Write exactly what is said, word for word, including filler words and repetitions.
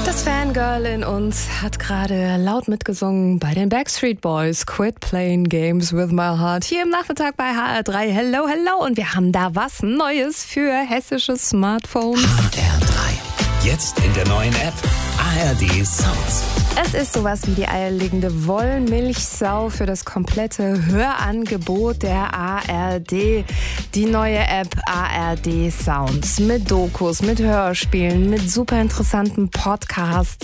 Das Fangirl in uns hat gerade laut mitgesungen bei den Backstreet Boys. Quit playing games with my heart. Hier im Nachmittag bei H R drei. Hello, hello. Und wir haben da was Neues für hessische Smartphones. H R drei. Jetzt in der neuen App A R D Sounds. Es ist sowas wie die eierlegende Wollmilchsau für das komplette Hörangebot der A R D. Die neue App A R D Sounds mit Dokus, mit Hörspielen, mit super interessanten Podcasts.